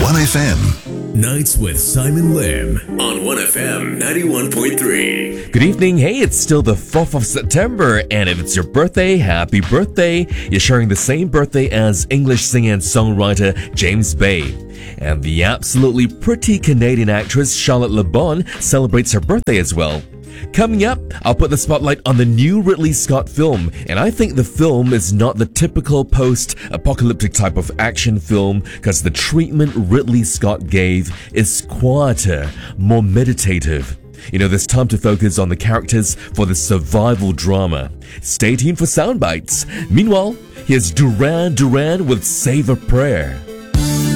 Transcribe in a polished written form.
1FM. Nights with Simon Lim on 1FM 91.3. Good evening. Hey, it's still the 4th of September, and if it's your birthday, happy birthday. You're sharing the same birthday as English singer and songwriter James Bay. And the absolutely pretty Canadian actress Charlotte Le Bon celebrates her birthday as well. Coming up, I'll put the spotlight on the new Ridley Scott film, and I think the film is not the typical post-apocalyptic type of action film because the treatment Ridley Scott gave is quieter, more meditative. You know, there's time to focus on the characters for the survival drama. Stay tuned for sound bites. Meanwhile, here's Duran Duran with Save a Prayer.